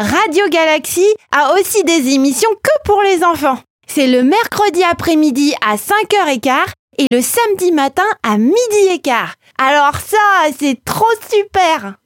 Radio Galaxy a aussi des émissions que pour les enfants. C'est le mercredi après-midi à 5h15 et le samedi matin à 12h15. Alors ça, c'est trop super!